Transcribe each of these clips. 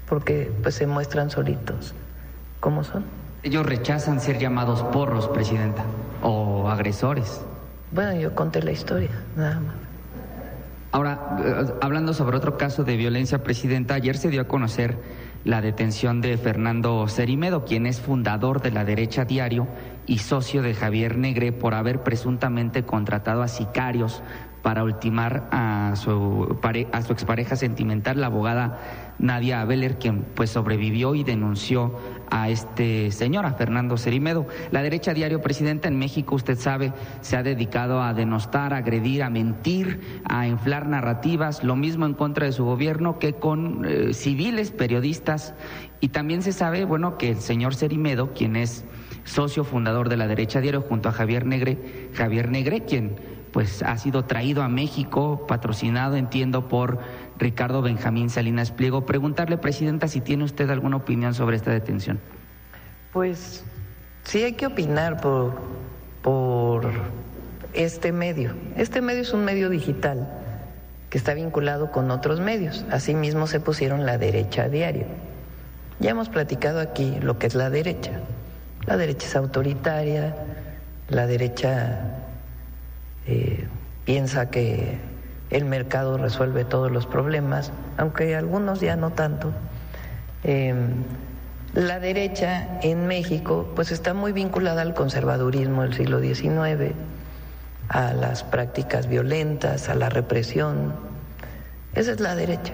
porque pues se muestran solitos como son. Ellos rechazan ser llamados porros, presidenta, o agresores. Bueno, yo conté la historia, nada más. Ahora, hablando sobre otro caso de violencia, presidenta, ayer se dio a conocer la detención de Fernando Cerimedo, quien es fundador de La Derecha Diario y socio de Javier Negre, por haber presuntamente contratado a sicarios para ultimar a su expareja sentimental, la abogada Nadia Abeler, quien pues sobrevivió y denunció a este señor, a Fernando Cerimedo. La Derecha Diario, presidenta, en México, usted sabe, se ha dedicado a denostar, a agredir, a mentir, a inflar narrativas, lo mismo en contra de su gobierno que con civiles, periodistas, y también se sabe, bueno, que el señor Cerimedo, quien es socio fundador de La Derecha Diario junto a Javier Negre, quien pues ha sido traído a México, patrocinado, entiendo, por Ricardo Benjamín Salinas Pliego. Preguntarle, presidenta, si tiene usted alguna opinión sobre esta detención. Pues sí hay que opinar por este medio. Este medio es un medio digital que está vinculado con otros medios. Asimismo se pusieron La Derecha Diario. Ya hemos platicado aquí lo que es la derecha. La derecha es autoritaria, la derecha piensa que el mercado resuelve todos los problemas, aunque algunos ya no tanto. La derecha en México pues está muy vinculada al conservadurismo del siglo XIX, a las prácticas violentas, a la represión. Esa es la derecha,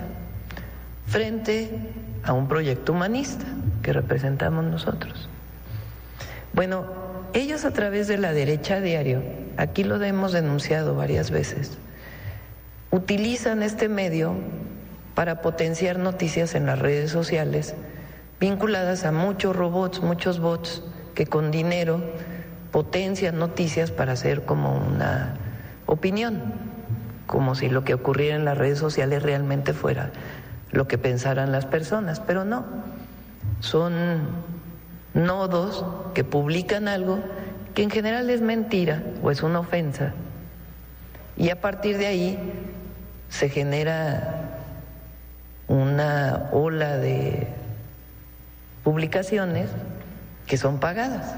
frente a un proyecto humanista que representamos nosotros. Bueno, ellos a través de La Derecha Diario, aquí lo hemos denunciado varias veces, utilizan este medio para potenciar noticias en las redes sociales vinculadas a muchos robots, muchos bots que con dinero potencian noticias para hacer como una opinión, como si lo que ocurriera en las redes sociales realmente fuera lo que pensaran las personas, pero no, son nodos que publican algo que en general es mentira o es una ofensa, y a partir de ahí se genera una ola de publicaciones que son pagadas.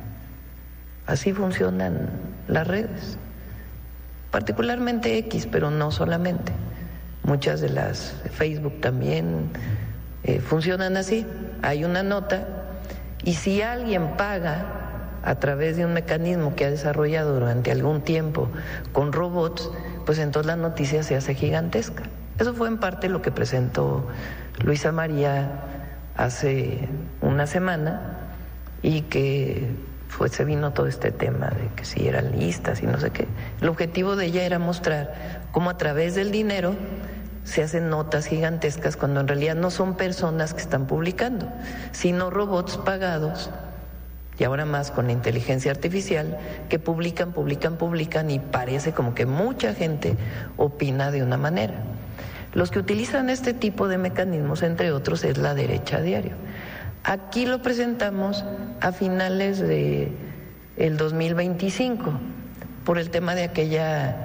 Así funcionan las redes, particularmente X, pero no solamente. Muchas de las Facebook también funcionan así. Hay una nota y si alguien paga a través de un mecanismo que ha desarrollado durante algún tiempo con robots, pues entonces la noticia se hace gigantesca. Eso fue en parte lo que presentó Luisa María hace una semana, y que se vino todo este tema de que si eran listas y no sé qué. El objetivo de ella era mostrar cómo a través del dinero se hacen notas gigantescas cuando en realidad no son personas que están publicando, sino robots pagados, y ahora más con la inteligencia artificial, que publican y parece como que mucha gente opina de una manera. Los que utilizan este tipo de mecanismos, entre otros, es La Derecha Diario. Aquí lo presentamos a finales de el 2025 por el tema de aquella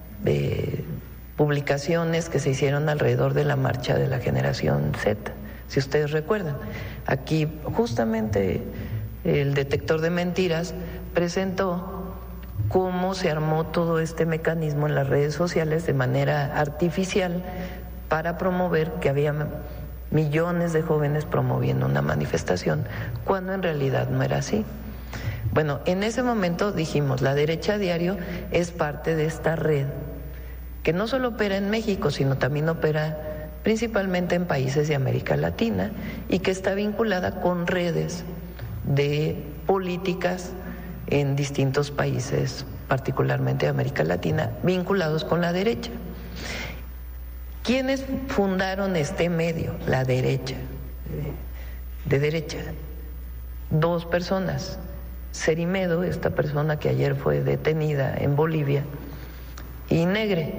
publicaciones que se hicieron alrededor de la marcha de la generación Z, si ustedes recuerdan. Aquí justamente el detector de mentiras presentó cómo se armó todo este mecanismo en las redes sociales de manera artificial para promover que había millones de jóvenes promoviendo una manifestación, cuando en realidad no era así. Bueno, en ese momento dijimos, La Derecha Diario es parte de esta red que no solo opera en México, sino también opera principalmente en países de América Latina, y que está vinculada con redes de políticas en distintos países, particularmente de América Latina, vinculados con la derecha. ¿Quiénes fundaron este medio? La derecha, de derecha. Dos personas. Cerimedo, esta persona que ayer fue detenida en Bolivia, y Negre.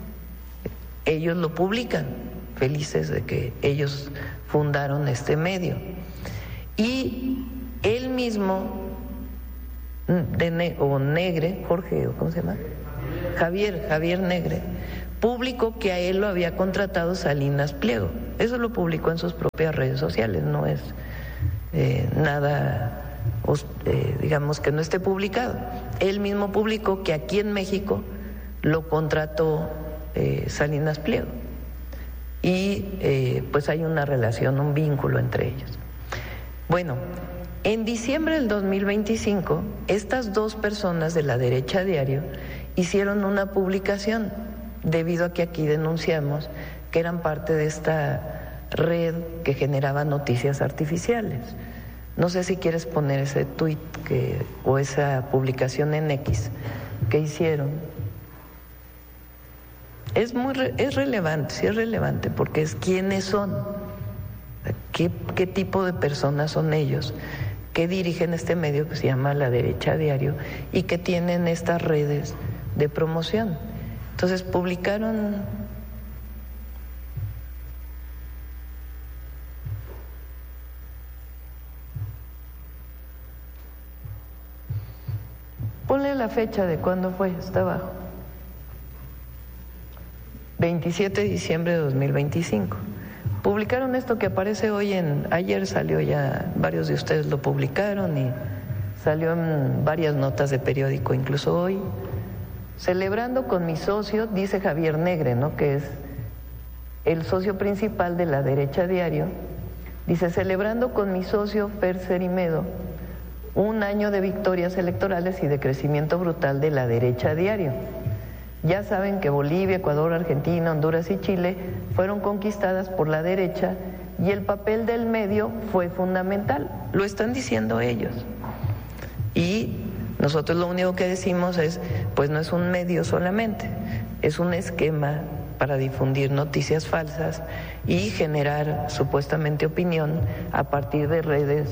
Ellos lo publican, felices de que ellos fundaron este medio. Y él mismo, Negre, Jorge, ¿cómo se llama? Javier Negre, publicó que a él lo había contratado Salinas Pliego. Eso lo publicó en sus propias redes sociales, no es nada, digamos, que no esté publicado. Él mismo publicó que aquí en México lo contrató Salinas Pliego y pues hay una relación, un vínculo entre ellos. Bueno, en diciembre del 2025, estas dos personas de La Derecha Diario hicieron una publicación debido a que aquí denunciamos que eran parte de esta red que generaba noticias artificiales. No sé si quieres poner ese tuit o esa publicación en X que hicieron. Es relevante, sí es relevante, porque es quiénes son, qué tipo de personas son ellos, que dirigen este medio que se llama La Derecha Diario y que tienen estas redes de promoción. Entonces publicaron ponle la fecha de cuándo fue, está abajo. 27 de diciembre de 2025. Publicaron esto que aparece hoy ayer salió ya, varios de ustedes lo publicaron y salió en varias notas de periódico, incluso hoy. Celebrando con mi socio, dice Javier Negre, ¿no?, que es el socio principal de La Derecha Diario, dice: celebrando con mi socio Fer Cerimedo un año de victorias electorales y de crecimiento brutal de La Derecha Diario. Ya saben que Bolivia, Ecuador, Argentina, Honduras y Chile fueron conquistadas por la derecha y el papel del medio fue fundamental. Lo están diciendo ellos. Y nosotros lo único que decimos es, pues no es un medio solamente, es un esquema para difundir noticias falsas y generar supuestamente opinión a partir de redes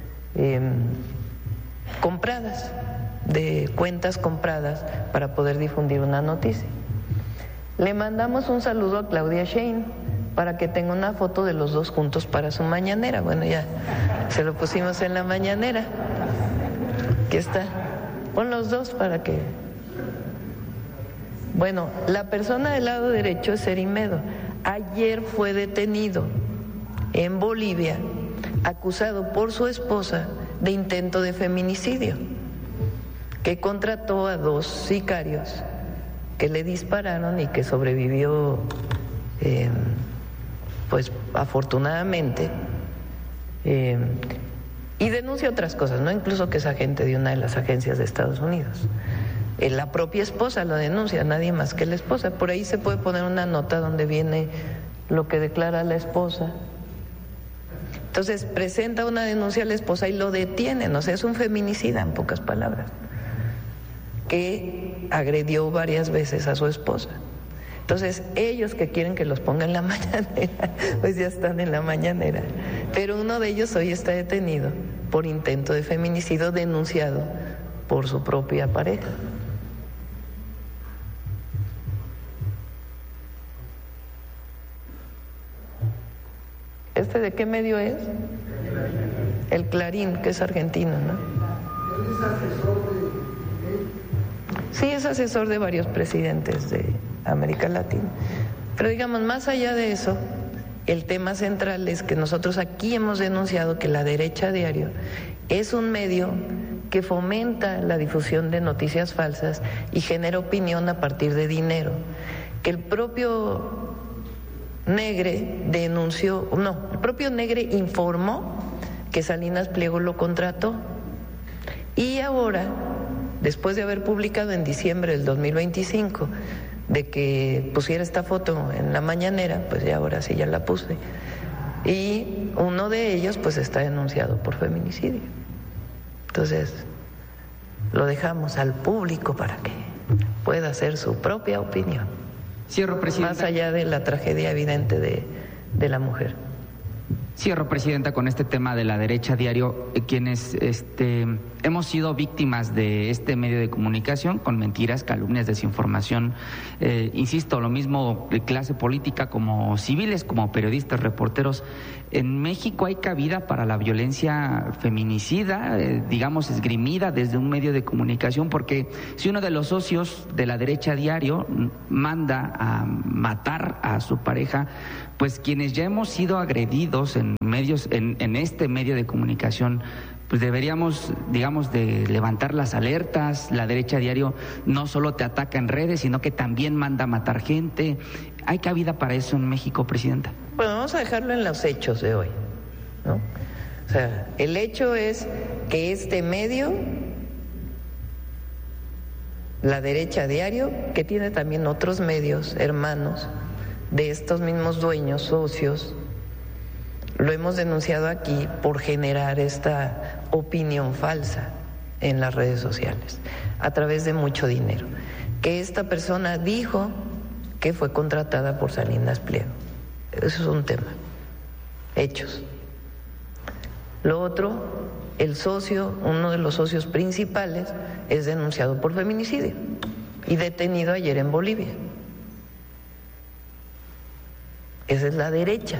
compradas, de cuentas compradas para poder difundir una noticia. Le mandamos un saludo a Claudia Sheinbaum para que tenga una foto de los dos juntos para su mañanera. Bueno, ya se lo pusimos en la mañanera. Aquí está. Pon los dos para que... Bueno, la persona del lado derecho es Cerimedo. Ayer fue detenido en Bolivia, acusado por su esposa de intento de feminicidio, que contrató a dos sicarios que le dispararon y que sobrevivió, pues afortunadamente, y denuncia otras cosas, ¿no? Incluso que es agente de una de las agencias de Estados Unidos. La propia esposa lo denuncia, nadie más que la esposa. Por ahí se puede poner una nota donde viene lo que declara la esposa. Entonces presenta una denuncia a la esposa y lo detienen, o sea, es un feminicida, en pocas palabras, que agredió varias veces a su esposa. Entonces ellos que quieren que los ponga en la mañanera, pues ya están en la mañanera. Pero uno de ellos hoy está detenido por intento de feminicidio denunciado por su propia pareja. ¿Este de qué medio es? El Clarín, que es argentino, ¿no? ¿Es asesor de...? Sí, es asesor de varios presidentes de América Latina. Pero digamos, más allá de eso, el tema central es que nosotros aquí hemos denunciado que La Derecha Diario es un medio que fomenta la difusión de noticias falsas y genera opinión a partir de dinero. Que el propio Negre el propio Negre informó que Salinas Pliego lo contrató. Y ahora, después de haber publicado en diciembre del 2025 de que pusiera esta foto en la mañanera, pues ya ahora sí ya la puse. Y uno de ellos pues está denunciado por feminicidio. Entonces, lo dejamos al público para que pueda hacer su propia opinión. Cierro, presidenta. Más allá de la tragedia evidente de la mujer. Cierro, Presidenta, con este tema de la derecha diario, quienes hemos sido víctimas de este medio de comunicación con mentiras, calumnias, desinformación. Insisto, lo mismo de clase política como civiles, como periodistas, reporteros. En México hay cabida para la violencia feminicida, digamos, esgrimida desde un medio de comunicación, porque si uno de los socios de la derecha diario manda a matar a su pareja, pues quienes ya hemos sido agredidos en medios, en este medio de comunicación, pues deberíamos, digamos, de levantar las alertas. La derecha diario no solo te ataca en redes, sino que también manda a matar gente. ¿Hay cabida para eso en México, Presidenta? Bueno, vamos a dejarlo en los hechos de hoy, ¿no? O sea, el hecho es que este medio, la derecha diario, que tiene también otros medios hermanos de estos mismos dueños, socios, lo hemos denunciado aquí por generar esta opinión falsa en las redes sociales a través de mucho dinero. Que esta persona dijo que fue contratada por Salinas Pliego. Eso es un tema. Hechos. Lo otro, el socio, uno de los socios principales, es denunciado por feminicidio y detenido ayer en Bolivia. Esa es la derecha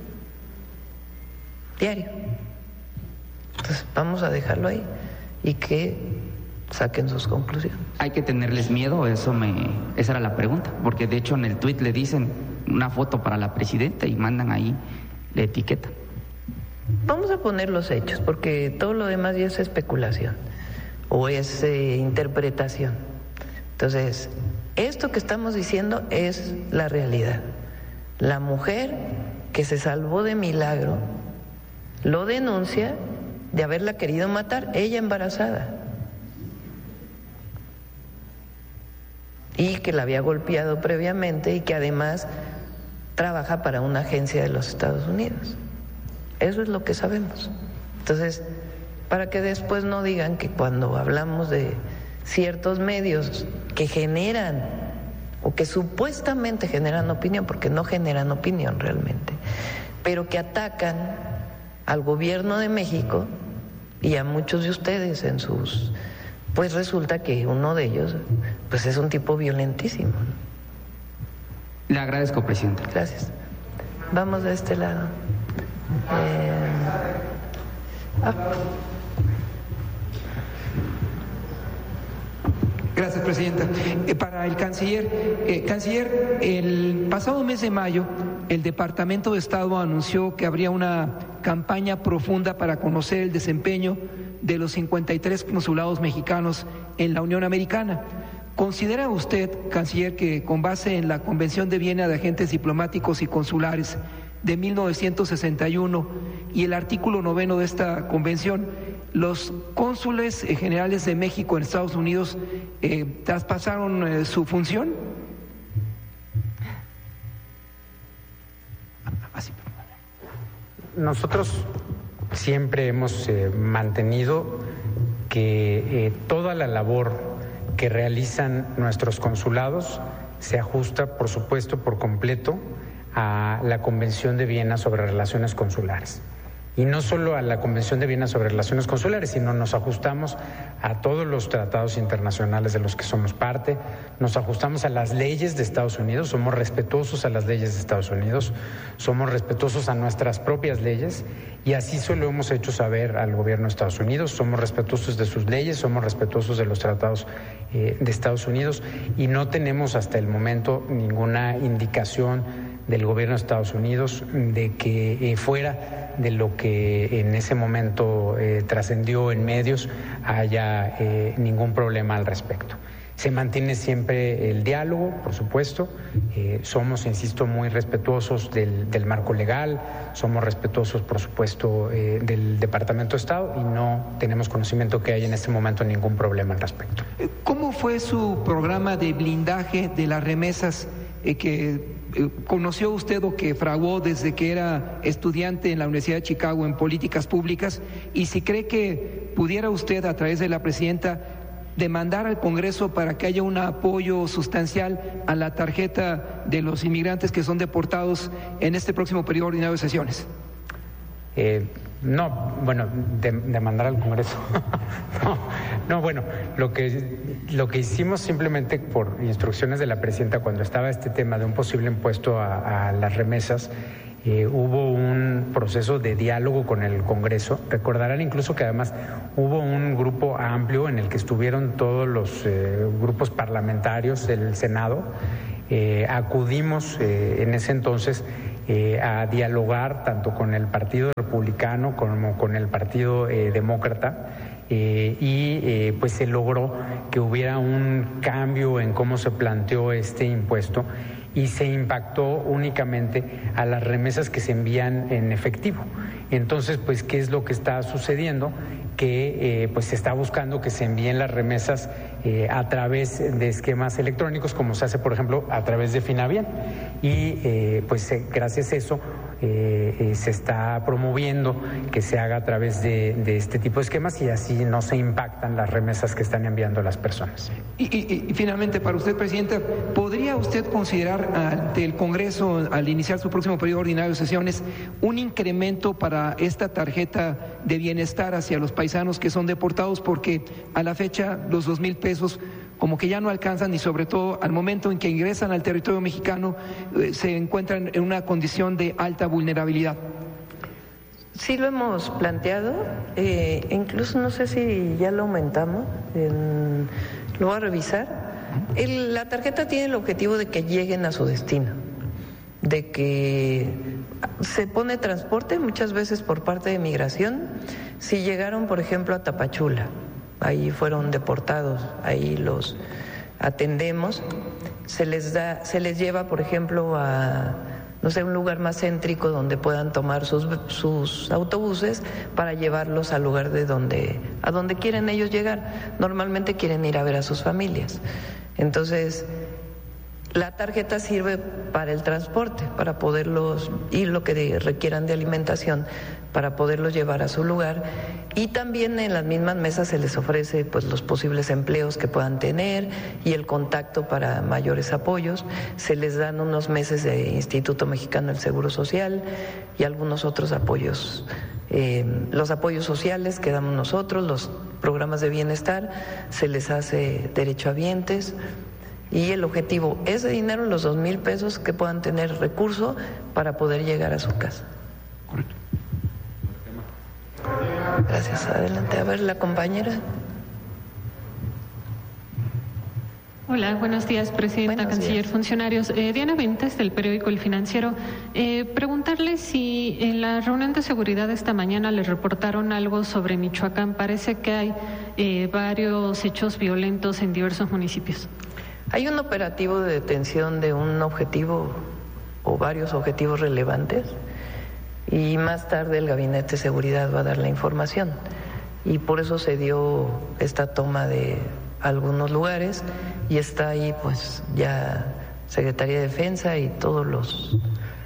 diario. Entonces vamos a dejarlo ahí y que saquen sus conclusiones. ¿Hay que tenerles miedo? Esa era la pregunta, porque de hecho en el tuit le dicen una foto para la presidenta y mandan ahí la etiqueta. Vamos a poner los hechos, porque todo lo demás ya es especulación o es interpretación. Entonces, esto que estamos diciendo es la realidad. La mujer que se salvó de milagro lo denuncia de haberla querido matar, ella embarazada, y que la había golpeado previamente y que además trabaja para una agencia de los Estados Unidos. Eso es lo que sabemos. Entonces, para que después no digan que cuando hablamos de ciertos medios que generan o que supuestamente generan opinión, porque no generan opinión realmente, pero que atacan al gobierno de México y a muchos de ustedes en sus... Pues resulta que uno de ellos pues es un tipo violentísimo. Le agradezco, Presidenta. Gracias. Vamos de este lado. Gracias, Presidenta. Para el canciller, el pasado mes de mayo, el Departamento de Estado anunció que habría una campaña profunda para conocer el desempeño de los 53 consulados mexicanos en la Unión Americana. ¿Considera usted, canciller, que con base en la Convención de Viena de Agentes Diplomáticos y Consulares de 1961 y el artículo 9 de esta convención, los cónsules generales de México en Estados Unidos traspasaron su función? Nosotros siempre hemos mantenido que toda la labor que realizan nuestros consulados se ajusta, por supuesto, por completo a la Convención de Viena sobre Relaciones Consulares. Y no solo a la Convención de Viena sobre Relaciones Consulares, sino nos ajustamos a todos los tratados internacionales de los que somos parte, nos ajustamos a las leyes de Estados Unidos, somos respetuosos a las leyes de Estados Unidos, somos respetuosos a nuestras propias leyes, y así se lo hemos hecho saber al gobierno de Estados Unidos. Somos respetuosos de sus leyes, somos respetuosos de los tratados de Estados Unidos, y no tenemos hasta el momento ninguna indicación del gobierno de Estados Unidos de que fuera de lo que en ese momento trascendió en medios haya ningún problema al respecto. Se mantiene siempre el diálogo, por supuesto. Somos, insisto, muy respetuosos del marco legal, somos respetuosos, por supuesto, del Departamento de Estado, y no tenemos conocimiento que haya en este momento ningún problema al respecto. ¿Cómo fue su programa de blindaje de las remesas que conoció usted o que fraguó desde que era estudiante en la Universidad de Chicago en políticas públicas? Y si cree que pudiera usted, a través de la presidenta, demandar al Congreso para que haya un apoyo sustancial a la tarjeta de los inmigrantes que son deportados en este próximo periodo ordinario de sesiones. No, bueno, demandar al Congreso. no, bueno, lo que hicimos simplemente por instrucciones de la presidenta cuando estaba este tema de un posible impuesto a las remesas, hubo un proceso de diálogo con el Congreso. Recordarán incluso que además hubo un grupo amplio en el que estuvieron todos los grupos parlamentarios del Senado. Acudimos en ese entonces a dialogar tanto con el Partido Republicano como con el Partido Demócrata y pues se logró que hubiera un cambio en cómo se planteó este impuesto y se impactó únicamente a las remesas que se envían en efectivo. Entonces, pues, ¿qué es lo que está sucediendo? Que pues se está buscando que se envíen las remesas a través de esquemas electrónicos, como se hace, por ejemplo, a través de Finavial. Y pues gracias a eso se está promoviendo que se haga a través de este tipo de esquemas y así no se impactan las remesas que están enviando las personas. Y finalmente, para usted, Presidenta, ¿podría usted considerar ante el Congreso, al iniciar su próximo periodo ordinario de sesiones, un incremento para esta tarjeta de bienestar hacia los paisanos que son deportados? Porque a la fecha los 2,000 pesos como que ya no alcanzan y sobre todo al momento en que ingresan al territorio mexicano se encuentran en una condición de alta vulnerabilidad. Sí lo hemos planteado, incluso no sé si ya lo aumentamos, lo voy a revisar. La tarjeta tiene el objetivo de que lleguen a su destino, de que se pone transporte muchas veces por parte de Migración. Si llegaron, por ejemplo, a Tapachula, ahí fueron deportados, ahí los atendemos, se les lleva, por ejemplo, a, no sé, un lugar más céntrico donde puedan tomar sus autobuses para llevarlos al lugar a donde quieren ellos llegar. Normalmente quieren ir a ver a sus familias. Entonces, la tarjeta sirve para el transporte, para poderlos, y lo que requieran de alimentación, para poderlos llevar a su lugar. Y también en las mismas mesas se les ofrece pues los posibles empleos que puedan tener y el contacto para mayores apoyos. Se les dan unos meses de Instituto Mexicano del Seguro Social y algunos otros apoyos. Los apoyos sociales que damos nosotros, los programas de bienestar, se les hace derechohabientes. Y el objetivo, ese dinero, los 2,000 pesos, que puedan tener recurso para poder llegar a su casa. Correcto. Gracias, adelante. A ver, la compañera. Hola, buenos días, Presidenta, Buenos Canciller, días. funcionarios. Diana Ventes, del periódico El Financiero. Preguntarle si en la reunión de seguridad esta mañana le reportaron algo sobre Michoacán. Parece que hay varios hechos violentos en diversos municipios. Hay un operativo de detención de un objetivo o varios objetivos relevantes y más tarde el Gabinete de Seguridad va a dar la información y por eso se dio esta toma de algunos lugares y está ahí pues ya Secretaría de Defensa y todos los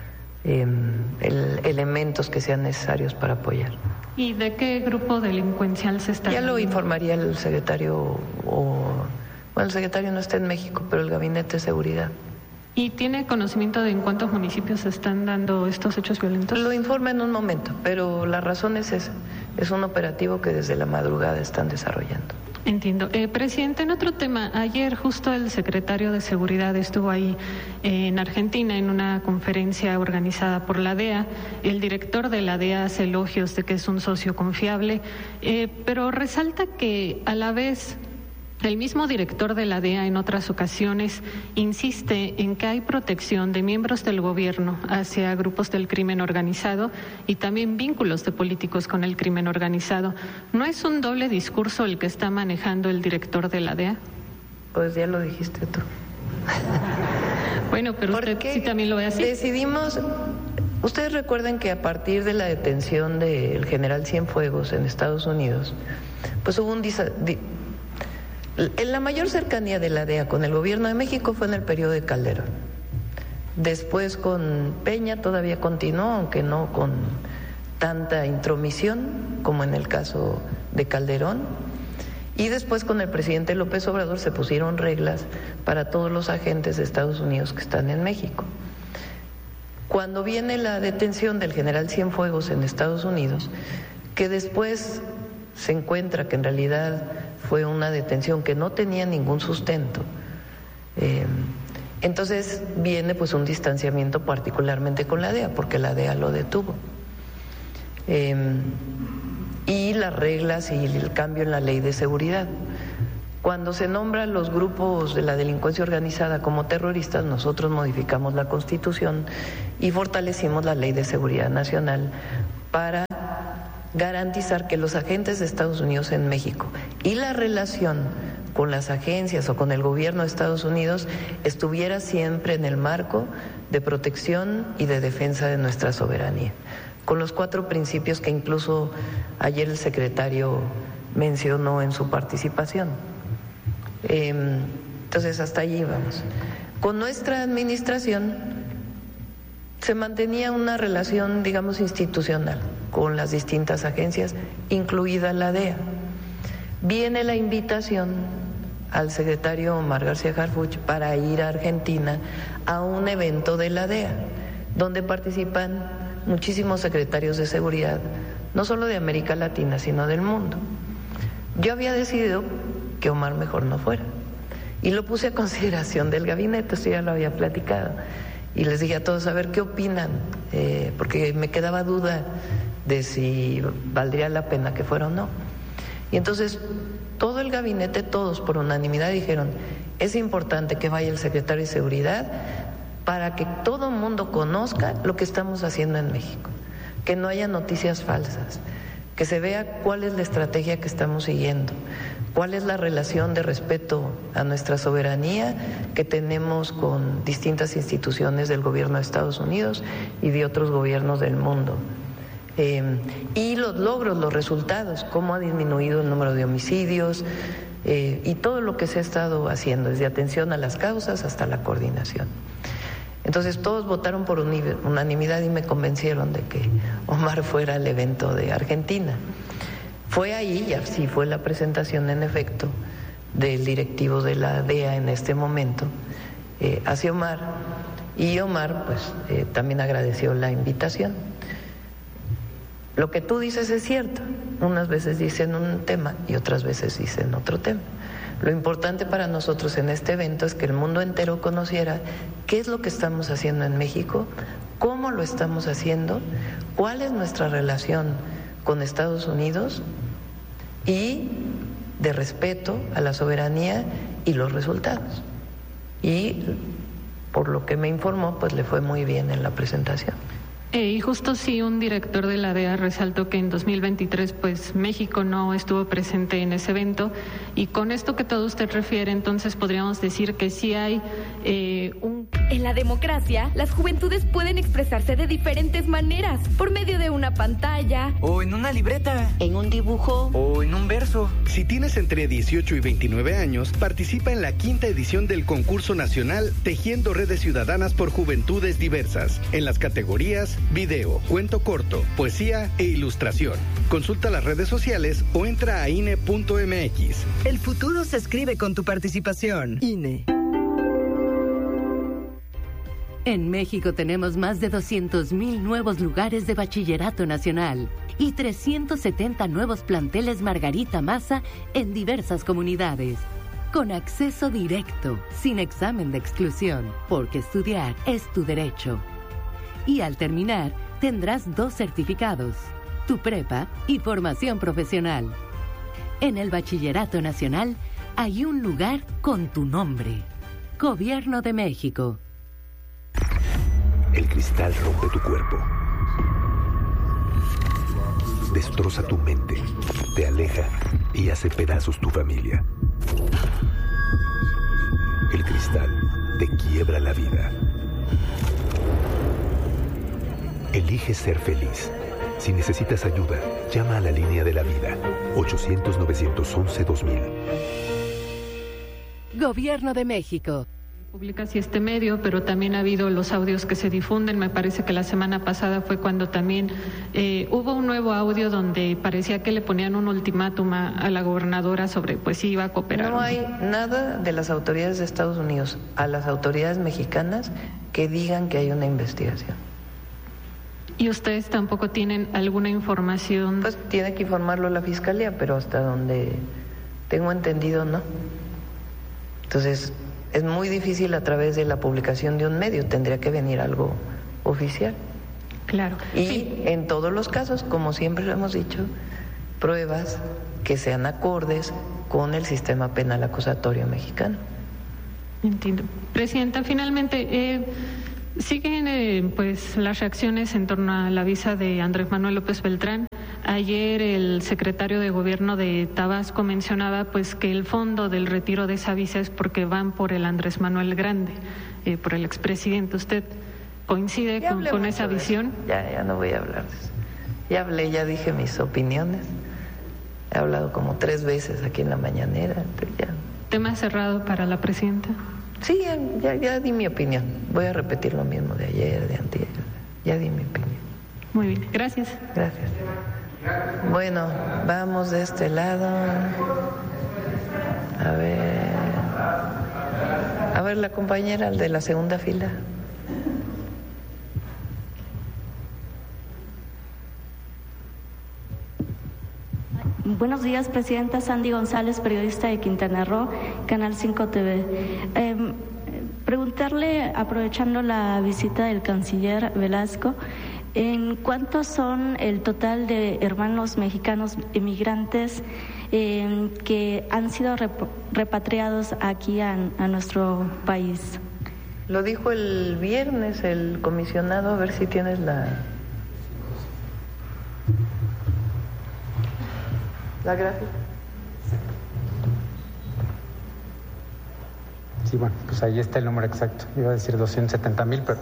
elementos que sean necesarios para apoyar. ¿Y de qué grupo delincuencial se está? Ya lo informaría el secretario bueno, el secretario no está en México, pero el Gabinete de Seguridad. ¿Y tiene conocimiento de en cuántos municipios se están dando estos hechos violentos? Lo informa en un momento, pero la razón es esa. Es un operativo que desde la madrugada están desarrollando. Entiendo. Presidente, en otro tema, ayer justo el secretario de Seguridad estuvo ahí en Argentina en una conferencia organizada por la DEA. El director de la DEA hace elogios de que es un socio confiable, pero resalta que a la vez el mismo director de la DEA en otras ocasiones insiste en que hay protección de miembros del gobierno hacia grupos del crimen organizado y también vínculos de políticos con el crimen organizado. ¿No es un doble discurso el que está manejando el director de la DEA? Pues ya lo dijiste tú. Bueno, pero usted sí también lo ve así. Decidimos, ustedes recuerden que a partir de la detención del general Cienfuegos en Estados Unidos, pues hubo la mayor cercanía de la DEA con el gobierno de México fue en el periodo de Calderón. Después con Peña todavía continuó, aunque no con tanta intromisión como en el caso de Calderón. Y después con el presidente López Obrador se pusieron reglas para todos los agentes de Estados Unidos que están en México. Cuando viene la detención del general Cienfuegos en Estados Unidos, que después se encuentra que en realidad fue una detención que no tenía ningún sustento, entonces viene pues un distanciamiento particularmente con la DEA, porque la DEA lo detuvo. Y las reglas y el cambio en la ley de seguridad. Cuando se nombran los grupos de la delincuencia organizada como terroristas, nosotros modificamos la Constitución y fortalecimos la Ley de Seguridad Nacional para garantizar que los agentes de Estados Unidos en México y la relación con las agencias o con el gobierno de Estados Unidos estuviera siempre en el marco de protección y de defensa de nuestra soberanía, con los 4 principios que incluso ayer el secretario mencionó en su participación. Entonces hasta allí vamos. Con nuestra administración se mantenía una relación, digamos, institucional con las distintas agencias, incluida la DEA. Viene la invitación al secretario Omar García Harfuch para ir a Argentina a un evento de la DEA, donde participan muchísimos secretarios de seguridad, no solo de América Latina, sino del mundo. Yo había decidido que Omar mejor no fuera, y lo puse a consideración del gabinete, esto ya lo había platicado, y les dije a todos, a ver qué opinan, porque me quedaba duda de si valdría la pena que fuera o no. Y entonces todo el gabinete, todos por unanimidad dijeron, es importante que vaya el secretario de Seguridad para que todo el mundo conozca lo que estamos haciendo en México, que no haya noticias falsas, que se vea cuál es la estrategia que estamos siguiendo, cuál es la relación de respeto a nuestra soberanía que tenemos con distintas instituciones del gobierno de Estados Unidos y de otros gobiernos del mundo. Y los logros, los resultados, cómo ha disminuido el número de homicidios y todo lo que se ha estado haciendo, desde atención a las causas hasta la coordinación. Entonces todos votaron por unanimidad y me convencieron de que Omar fuera al evento de Argentina. Fue ahí, y así fue la presentación en efecto del directivo de la DEA en este momento hacia Omar, y Omar pues también agradeció la invitación. Lo que tú dices es cierto, unas veces dicen un tema y otras veces dicen otro tema. Lo importante para nosotros en este evento es que el mundo entero conociera qué es lo que estamos haciendo en México, cómo lo estamos haciendo, cuál es nuestra relación con Estados Unidos y de respeto a la soberanía y los resultados. Y por lo que me informó, pues le fue muy bien en la presentación. Y justo sí, un director de la DEA resaltó que en 2023 pues México no estuvo presente en ese evento, y con esto que todo usted refiere, entonces podríamos decir que sí hay un... En la democracia, las juventudes pueden expresarse de diferentes maneras, por medio de una pantalla, o en una libreta, en un dibujo, o en un verso. Si tienes entre 18 y 29 años, participa en la 5ª edición del concurso nacional Tejiendo Redes Ciudadanas por Juventudes Diversas, en las categorías video, cuento corto, poesía e ilustración. Consulta las redes sociales o entra a INE.mx. El futuro se escribe con tu participación. INE. En México tenemos más de 200,000 nuevos lugares de bachillerato nacional y 370 nuevos planteles Margarita Maza en diversas comunidades. Con acceso directo, sin examen de exclusión, porque estudiar es tu derecho. Y al terminar, tendrás 2 certificados, tu prepa y formación profesional. En el Bachillerato Nacional hay un lugar con tu nombre. Gobierno de México. El cristal rompe tu cuerpo. Destroza tu mente, te aleja y hace pedazos tu familia. El cristal te quiebra la vida. Elige ser feliz. Si necesitas ayuda, llama a la línea de la vida. 800-911-2000. Gobierno de México. Publica sí este medio, pero también ha habido los audios que se difunden. Me parece que la semana pasada fue cuando también hubo un nuevo audio donde parecía que le ponían un ultimátum a la gobernadora sobre pues si iba a cooperar. No hay nada de las autoridades de Estados Unidos a las autoridades mexicanas que digan que hay una investigación. ¿Y ustedes tampoco tienen alguna información? Pues tiene que informarlo la Fiscalía, pero hasta donde tengo entendido no. Entonces es muy difícil a través de la publicación de un medio, tendría que venir algo oficial. Claro. Y en todos los casos, como siempre lo hemos dicho, pruebas que sean acordes con el sistema penal acusatorio mexicano. Entiendo. Presidenta, finalmente, siguen pues las reacciones en torno a la visa de Andrés Manuel López Beltrán. Ayer el secretario de Gobierno de Tabasco mencionaba pues que el fondo del retiro de esa visa es porque van por el Andrés Manuel Grande, por el expresidente. ¿Usted coincide con esa visión? Ya no voy a hablar de eso. Ya hablé, ya dije mis opiniones. He hablado como 3 veces aquí en la mañanera. Ya. ¿Tema cerrado para la presidenta? Sí, ya di mi opinión. Voy a repetir lo mismo de ayer, de antier. Ya di mi opinión. Muy bien, gracias. Gracias. Bueno, vamos de este lado. A ver la compañera de la segunda fila. Buenos días, Presidenta. Sandy González, periodista de Quintana Roo, Canal 5 TV. Preguntarle, aprovechando la visita del canciller Velasco, ¿en cuántos son el total de hermanos mexicanos emigrantes que han sido repatriados aquí a nuestro país? Lo dijo el viernes el comisionado, a ver si tienes la gráfica. Sí, bueno, pues ahí está el número exacto. Iba a decir 270,000, pero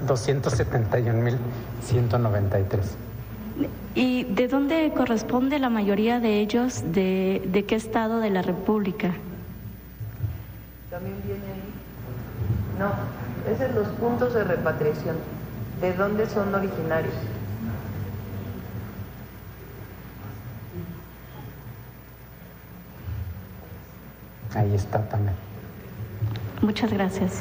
271,193. ¿Y de dónde corresponde la mayoría de ellos? ¿De qué estado de la República? También viene ahí. No, esos son los puntos de repatriación. ¿De dónde son originarios? Ahí está también. Muchas gracias.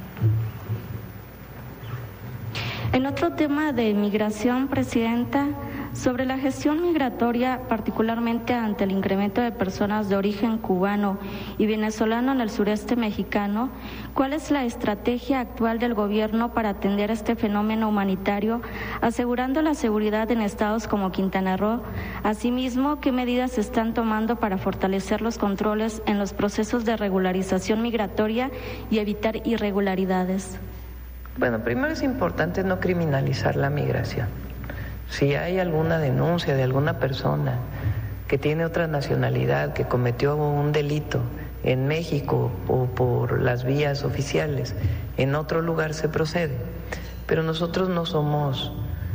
En otro tema de migración, Presidenta, sobre la gestión migratoria, particularmente ante el incremento de personas de origen cubano y venezolano en el sureste mexicano, ¿cuál es la estrategia actual del gobierno para atender este fenómeno humanitario, asegurando la seguridad en estados como Quintana Roo? Asimismo, ¿qué medidas se están tomando para fortalecer los controles en los procesos de regularización migratoria y evitar irregularidades? Bueno, primero es importante no criminalizar la migración. Si hay alguna denuncia de alguna persona que tiene otra nacionalidad, que cometió un delito en México o por las vías oficiales, en otro lugar se procede. Pero nosotros no somos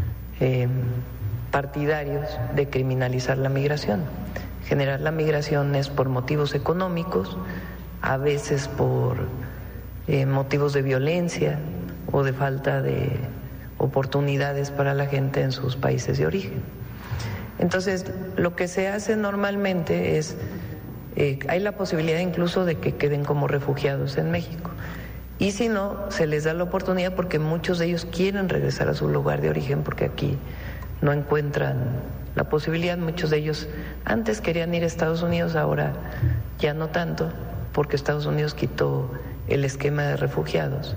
partidarios de criminalizar la migración. En general la migración es por motivos económicos, a veces por motivos de violencia o de falta de oportunidades para la gente en sus países de origen. Entonces, lo que se hace normalmente es, hay la posibilidad incluso de que queden como refugiados en México. Y si no, se les da la oportunidad porque muchos de ellos quieren regresar a su lugar de origen porque aquí no encuentran la posibilidad. Muchos de ellos antes querían ir a Estados Unidos, ahora ya no tanto, porque Estados Unidos quitó el esquema de refugiados.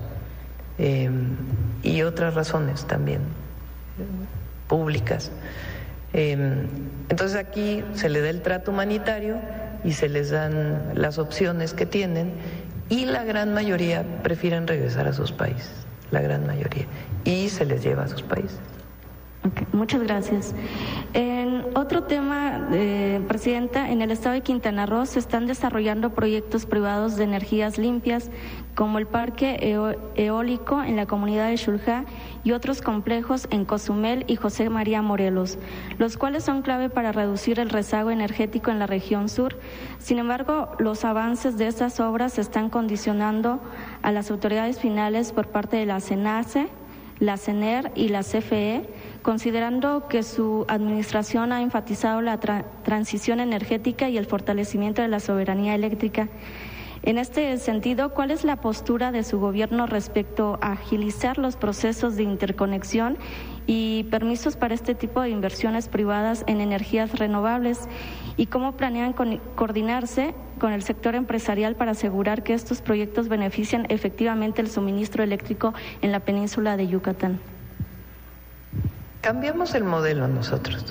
Y otras razones también públicas. Entonces aquí se le da el trato humanitario y se les dan las opciones que tienen y la gran mayoría prefieren regresar a sus países, la gran mayoría, y se les lleva a sus países. Okay, muchas gracias. En otro tema, Presidenta, en el estado de Quintana Roo se están desarrollando proyectos privados de energías limpias como el parque eólico en la comunidad de Xuljá y otros complejos en Cozumel y José María Morelos, los cuales son clave para reducir el rezago energético en la región sur. Sin embargo, los avances de estas obras se están condicionando a las autoridades finales por parte de la CENACE, la CENER y la CFE, considerando que su administración ha enfatizado la transición energética y el fortalecimiento de la soberanía eléctrica. En este sentido, ¿cuál es la postura de su gobierno respecto a agilizar los procesos de interconexión y permisos para este tipo de inversiones privadas en energías renovables? ¿Y cómo planean coordinarse con el sector empresarial para asegurar que estos proyectos benefician efectivamente el suministro eléctrico en la península de Yucatán? Cambiamos el modelo nosotros.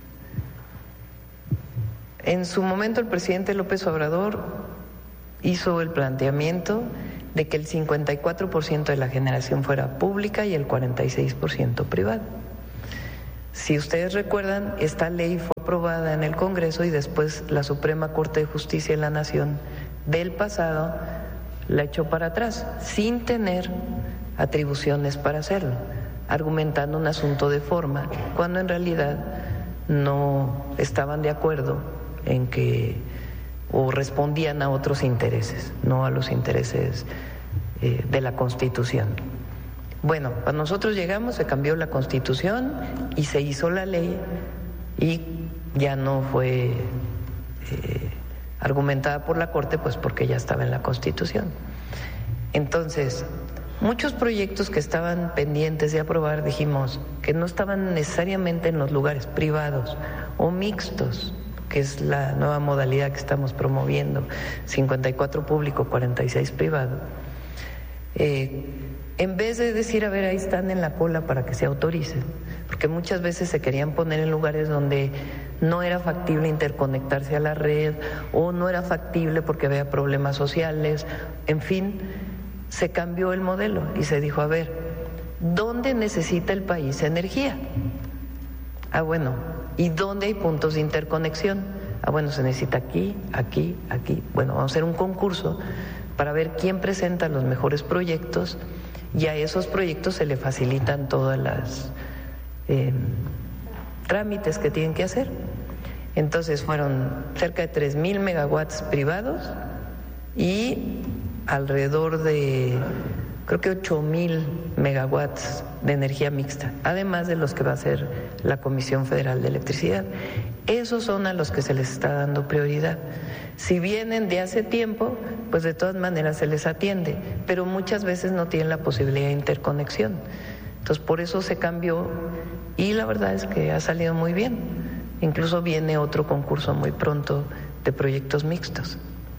En su momento el presidente López Obrador hizo el planteamiento de que el 54% de la generación fuera pública y el 46% privada. Si ustedes recuerdan, esta ley fue aprobada en el Congreso y después la Suprema Corte de Justicia de la Nación del pasado la echó para atrás, sin tener atribuciones para hacerlo, argumentando un asunto de forma, cuando en realidad no estaban de acuerdo en que o respondían a otros intereses, no a los intereses de la Constitución. Bueno, cuando nosotros llegamos se cambió la Constitución y se hizo la ley y ya no fue argumentada por la Corte, pues porque ya estaba en la Constitución. Entonces, muchos proyectos que estaban pendientes de aprobar, dijimos que no estaban necesariamente en los lugares privados o mixtos, que es la nueva modalidad que estamos promoviendo, 54 público, 46 privado. En vez de decir, a ver, ahí están en la cola para que se autoricen, porque muchas veces se querían poner en lugares donde no era factible interconectarse a la red o no era factible porque había problemas sociales, en fin, se cambió el modelo y se dijo, a ver, ¿dónde necesita el país energía? Ah, bueno, ¿y dónde hay puntos de interconexión? Ah, bueno, se necesita aquí, aquí, aquí. Bueno, vamos a hacer un concurso para ver quién presenta los mejores proyectos y a esos proyectos se le facilitan todas las trámites que tienen que hacer. Entonces fueron cerca de 3,000 megawatts privados y alrededor de, creo que 8,000 megawatts de energía mixta, además de los que va a hacer la Comisión Federal de Electricidad. Esos son a los que se les está dando prioridad. Si vienen de hace tiempo, pues de todas maneras se les atiende, pero muchas veces no tienen la posibilidad de interconexión. Entonces por eso se cambió y la verdad es que ha salido muy bien. Incluso viene otro concurso muy pronto de proyectos mixtos.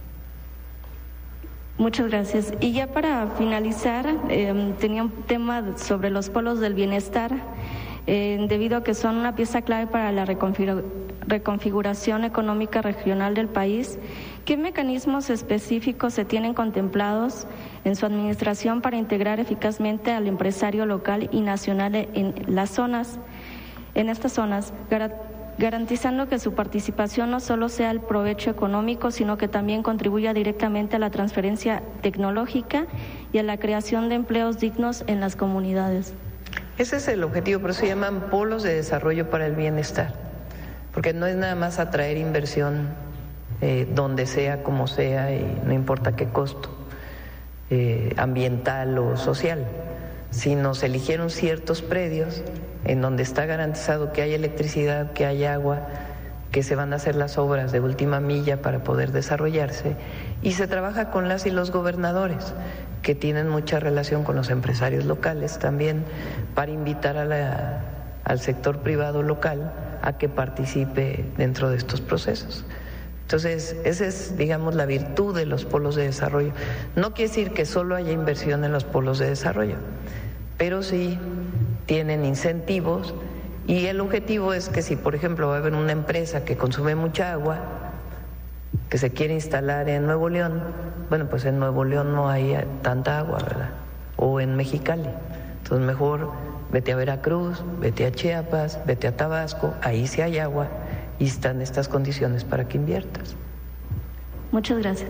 Muchas gracias. Y ya para finalizar, tenía un tema sobre los polos del bienestar, debido a que son una pieza clave para la reconfiguración económica regional del país. ¿Qué mecanismos específicos se tienen contemplados en su administración para integrar eficazmente al empresario local y nacional en estas zonas, garantizando que su participación no solo sea el provecho económico, sino que también contribuya directamente a la transferencia tecnológica y a la creación de empleos dignos en las comunidades? Ese es el objetivo, por eso se llaman polos de desarrollo para el bienestar, porque no es nada más atraer inversión donde sea, como sea, y no importa qué costo, ambiental o social, sino se eligieron ciertos predios en donde está garantizado que hay electricidad, que hay agua, que se van a hacer las obras de última milla para poder desarrollarse, y se trabaja con las y los gobernadores, que tienen mucha relación con los empresarios locales también, para invitar al sector privado local a que participe dentro de estos procesos. Entonces, esa es, digamos, la virtud de los polos de desarrollo. No quiere decir que solo haya inversión en los polos de desarrollo, pero sí tienen incentivos y el objetivo es que si, por ejemplo, va a haber una empresa que consume mucha agua, que se quiere instalar en Nuevo León, bueno, pues en Nuevo León no hay tanta agua, ¿verdad? O en Mexicali. Entonces mejor vete a Veracruz, vete a Chiapas, vete a Tabasco, ahí sí hay agua y están estas condiciones para que inviertas. Muchas gracias.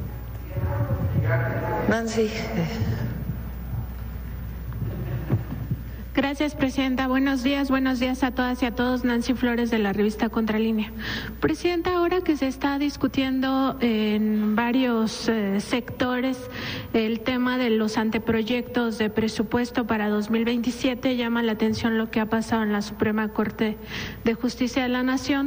Nancy. Gracias, Presidenta. Buenos días a todas y a todos. Nancy Flores, de la revista Contralínea. Presidenta, ahora que se está discutiendo en varios sectores el tema de los anteproyectos de presupuesto para 2027, llama la atención lo que ha pasado en la Suprema Corte de Justicia de la Nación,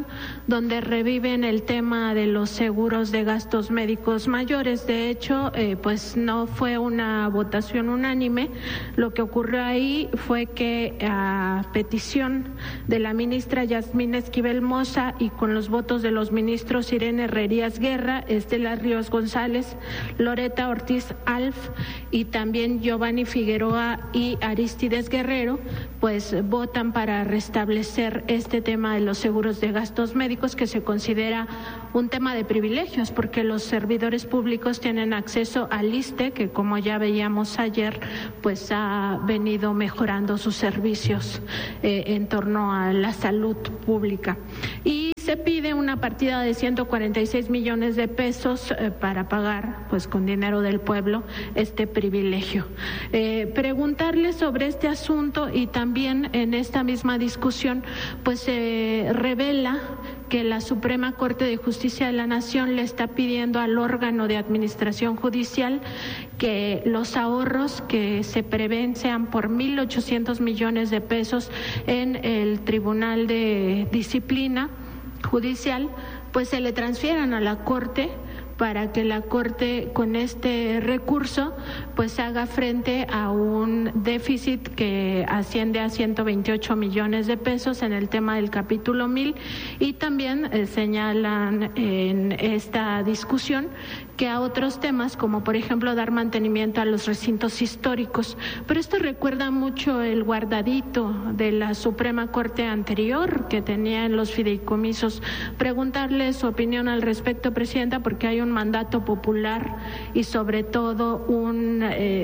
donde reviven el tema de los seguros de gastos médicos mayores. De hecho, pues no fue una votación unánime. Lo que ocurrió ahí fue que a petición de la ministra Yasmín Esquivel Moza y con los votos de los ministros Irene Herrerías Guerra, Estela Ríos González, Loreta Ortiz Alf y también Giovanni Figueroa y Aristides Guerrero, pues votan para restablecer este tema de los seguros de gastos médicos, que se considera un tema de privilegios porque los servidores públicos tienen acceso al ISSSTE, que como ya veíamos ayer, pues ha venido mejorando sus servicios en torno a la salud pública. Y se pide una partida de 146 millones de pesos para pagar, pues con dinero del pueblo, este privilegio. Preguntarle sobre este asunto, y también en esta misma discusión, pues se revela que la Suprema Corte de Justicia de la Nación le está pidiendo al órgano de administración judicial que los ahorros que se prevén sean por 1.800 millones de pesos en el Tribunal de Disciplina Judicial, pues se le transfieran a la Corte, para que la Corte con este recurso pues haga frente a un déficit que asciende a 128 millones de pesos en el tema del capítulo 1000, y también señalan en esta discusión que a otros temas, como por ejemplo dar mantenimiento a los recintos históricos. Pero esto recuerda mucho el guardadito de la Suprema Corte anterior que tenía en los fideicomisos. Preguntarle su opinión al respecto, Presidenta, porque hay un mandato popular y sobre todo un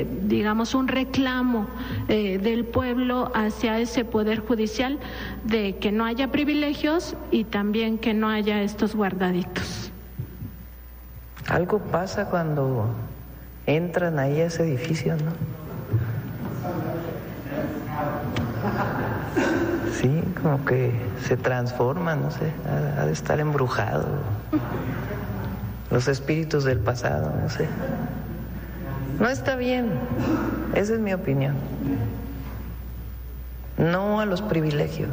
reclamo del pueblo hacia ese Poder Judicial de que no haya privilegios y también que no haya estos guardaditos. Algo pasa cuando entran ahí a ese edificio, ¿no? Sí, como que se transforma, no sé, ha de estar embrujado. Los espíritus del pasado, no sé. No está bien, esa es mi opinión. No a los privilegios.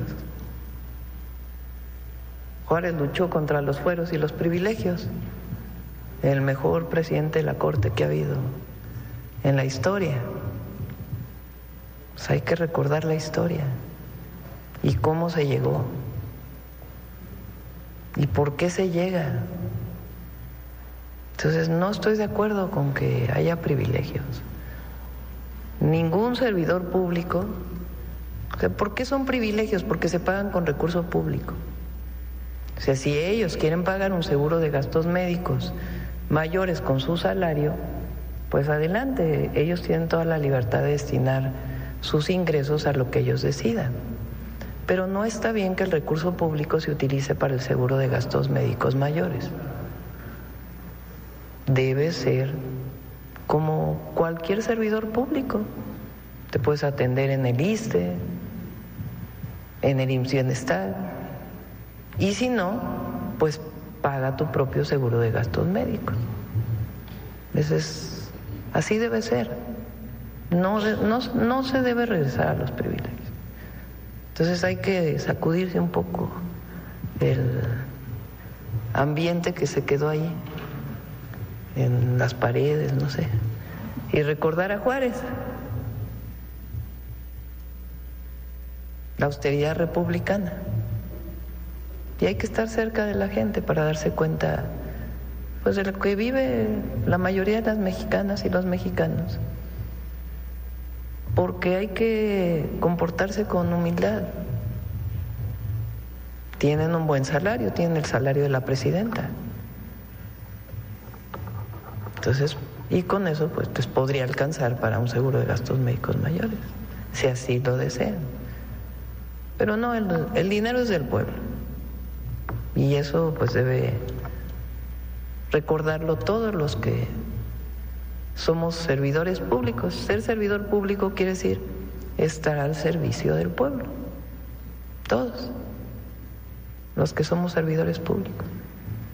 Juárez luchó contra los fueros y los privilegios. El mejor presidente de la Corte que ha habido en la historia. Pues hay que recordar la historia y cómo se llegó y por qué se llega. Entonces no estoy de acuerdo con que haya privilegios. Ningún servidor público. O sea, ¿por qué son privilegios? Porque se pagan con recurso público. O sea, si ellos quieren pagar un seguro de gastos médicos mayores con su salario, pues adelante, ellos tienen toda la libertad de destinar sus ingresos a lo que ellos decidan. Pero no está bien que el recurso público se utilice para el seguro de gastos médicos mayores. Debe ser como cualquier servidor público. Te puedes atender en el ISSSTE, en el IMSS Bienestar, y si no, pues paga tu propio seguro de gastos médicos. Así debe ser. No se debe regresar a los privilegios. Entonces hay que sacudirse un poco el ambiente que se quedó ahí en las paredes, no sé, y recordar a Juárez, la austeridad republicana. Y hay que estar cerca de la gente para darse cuenta, pues, de lo que vive la mayoría de las mexicanas y los mexicanos. Porque hay que comportarse con humildad. Tienen un buen salario, tienen el salario de la presidenta. Entonces, y con eso pues les podría alcanzar para un seguro de gastos médicos mayores, si así lo desean. Pero no, el dinero es del pueblo. Y eso pues debe recordarlo todos los que somos servidores públicos. Ser servidor público quiere decir estar al servicio del pueblo. Todos los que somos servidores públicos.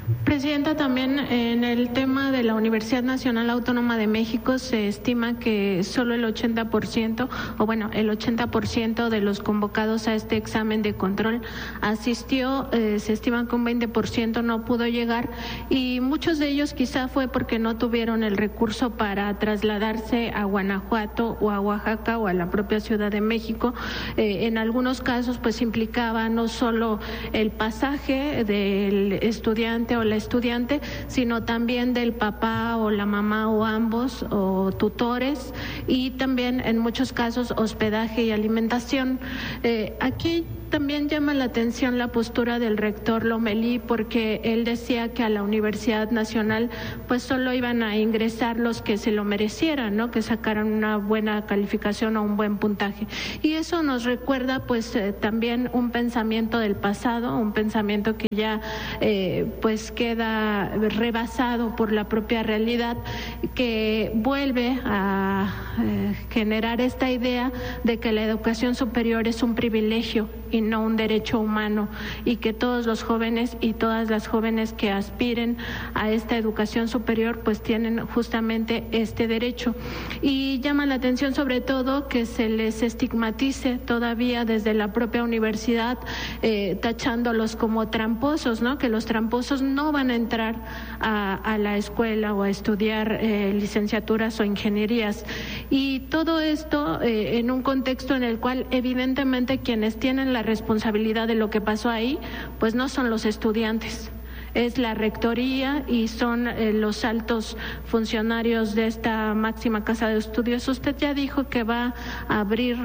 Presidenta, también en el tema de la Universidad Nacional Autónoma de México se estima que solo el 80%, o bueno, el 80% de los convocados a este examen de control asistió, se estima que un 20% no pudo llegar y muchos de ellos quizá fue porque no tuvieron el recurso para trasladarse a Guanajuato o a Oaxaca o a la propia Ciudad de México. En algunos casos pues implicaba no solo el pasaje del estudiante o la estudiante, sino también del papá o la mamá o ambos o tutores y también en muchos casos hospedaje y alimentación. Aquí también llama la atención la postura del rector Lomelí porque él decía que a la Universidad Nacional pues solo iban a ingresar los que se lo merecieran, ¿no? Que sacaran una buena calificación o un buen puntaje. Y eso nos recuerda pues también un pensamiento del pasado, un pensamiento que ya pues queda rebasado por la propia realidad, que vuelve a generar esta idea de que la educación superior es un privilegio y no un derecho humano y que todos los jóvenes y todas las jóvenes que aspiren a esta educación superior pues tienen justamente este derecho. Y llama la atención sobre todo que se les estigmatice todavía desde la propia universidad tachándolos como tramposos, ¿no? Que los tramposos no van a entrar a la escuela o a estudiar licenciaturas o ingenierías. Y todo esto en un contexto en el cual evidentemente quienes tienen la responsabilidad de lo que pasó ahí, pues no son los estudiantes, es la rectoría y son los altos funcionarios de esta máxima casa de estudios. Usted ya dijo que va a abrir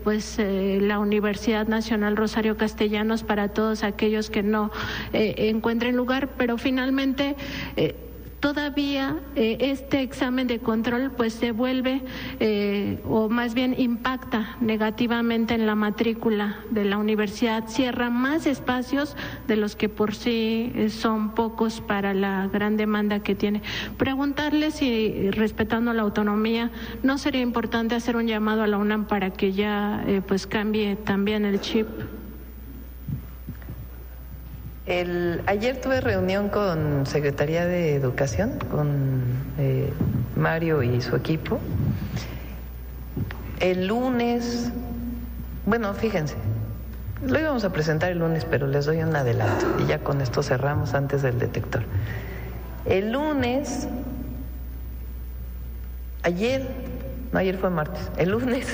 la Universidad Nacional Rosario Castellanos para todos aquellos que no encuentren lugar, pero finalmente todavía este examen de control pues se vuelve o más bien impacta negativamente en la matrícula de la universidad, cierra más espacios de los que por sí son pocos para la gran demanda que tiene. Preguntarle si, respetando la autonomía, ¿no sería importante hacer un llamado a la UNAM para que ya pues cambie también el chip? Ayer tuve reunión con Secretaría de Educación, con Mario y su equipo. El lunes, bueno, fíjense, lo íbamos a presentar el lunes, pero les doy un adelanto y ya con esto cerramos antes del detector. El lunes, ayer fue martes, el lunes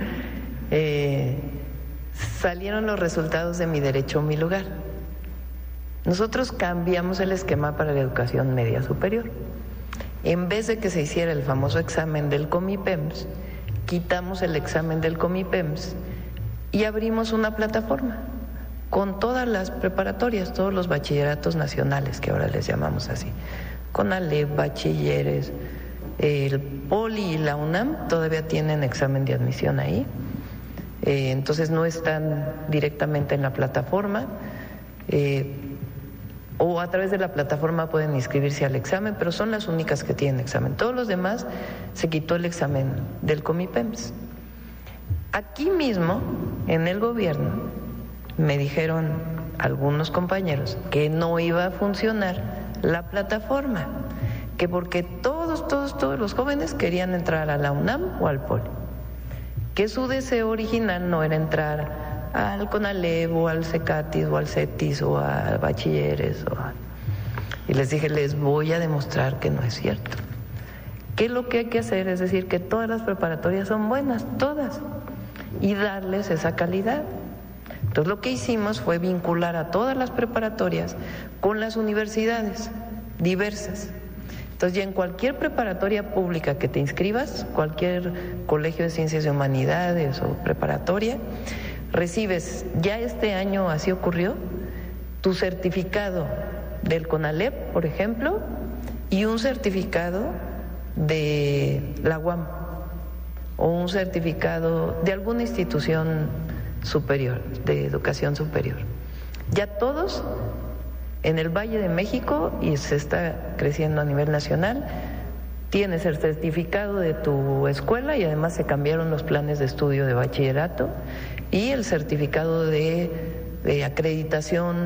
salieron los resultados de Mi Derecho, Mi Lugar. Nosotros cambiamos el esquema para la educación media superior. En vez de que se hiciera el famoso examen del Comipems, quitamos el examen del Comipems y abrimos una plataforma con todas las preparatorias, todos los bachilleratos nacionales, que ahora les llamamos así, con ALEP, bachilleres, el Poli y la UNAM todavía tienen examen de admisión ahí, entonces no están directamente en la plataforma, o a través de la plataforma pueden inscribirse al examen, pero son las únicas que tienen examen. Todos los demás se quitó el examen del Comipems. Aquí mismo, en el gobierno, me dijeron algunos compañeros que no iba a funcionar la plataforma, que porque todos los jóvenes querían entrar a la UNAM o al Poli, que su deseo original no era entrar al CONALEP o al CECATIS o al CETIS o a bachilleres y les dije, les voy a demostrar que no es cierto, que lo que hay que hacer es decir que todas las preparatorias son buenas, todas, y darles esa calidad. Entonces lo que hicimos fue vincular a todas las preparatorias con las universidades diversas. Entonces ya en cualquier preparatoria pública que te inscribas, cualquier colegio de ciencias y humanidades o preparatoria, recibes, ya este año así ocurrió, tu certificado del CONALEP, por ejemplo, y un certificado de la UAM o un certificado de alguna institución superior, de educación superior. Ya todos en el Valle de México, y se está creciendo a nivel nacional, tienes el certificado de tu escuela y además se cambiaron los planes de estudio de bachillerato y el certificado de acreditación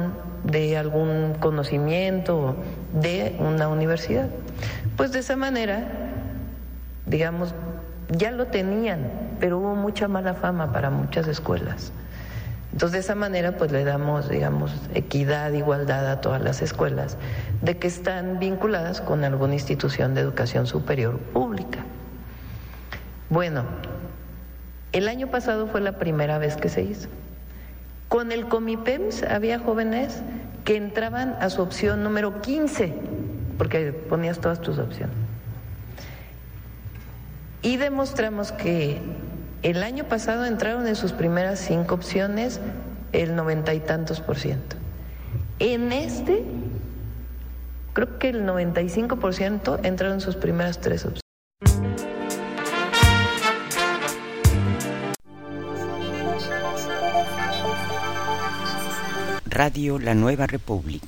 de algún conocimiento de una universidad. Pues de esa manera, digamos, ya lo tenían, pero hubo mucha mala fama para muchas escuelas. Entonces, de esa manera, pues le damos, digamos, equidad, igualdad a todas las escuelas de que están vinculadas con alguna institución de educación superior pública. Bueno, el año pasado fue la primera vez que se hizo. Con el Comipems había jóvenes que entraban a su opción número 15, porque ponías todas tus opciones. Y demostramos que el año pasado entraron en sus primeras 5 opciones el 90 y tantos %. En este, creo que el 95% entraron en sus primeras 3 opciones. Radio La Nueva República.